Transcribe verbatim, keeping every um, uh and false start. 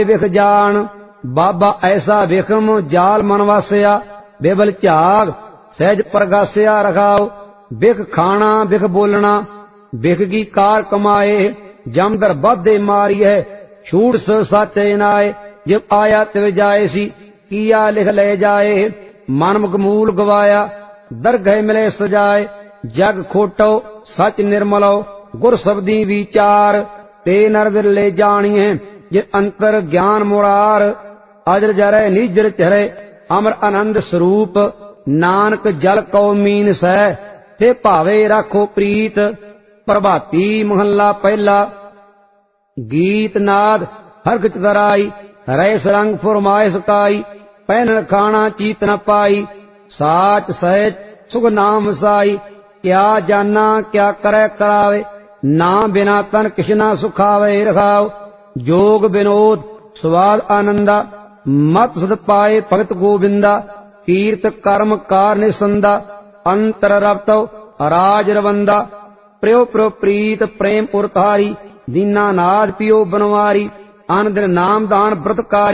विख जान बाबा ऐसा विखम जाल मन वासिया बेबल झाग सहज प्रगासिया रखाओ बिख खाना बिख बोलना बिख की कार कमाए जमदर बधे मारी है छूट सो सच नाए जब आया तिव जाए सी किया लिख ले जाए मन मूल गवाया दरगह मिले सजाए जग खोटो सच निर्मलो गुर शब्दी विचार ते नर विरले जानिए जे अंतर ज्ञान मुरार अजर जरे निजर चरे अमर आनंद स्वरूप नानक जल कौ मीन सै ते भावे राखो प्रीत प्रभाती महला पहला गीत नाद हरख चतराई रैस रंग फुरमाइश काई पहनन खाना चीत न पाई साच सहज सुख नाम साई क्या जाना क्या करे करावे ना बिना तन किशना सुखावे रखाओ जोग विनोद स्वाद आनंदा मत सद पाए भगत गोविंदा कीर्त कर्म कार निसंदा अंतर रवतो राज रवंदा प्रियो प्रियो प्रीत प्रेम उरतारी दीना नाद पियो बनवारी आन दिन नाम दान व्रतकारी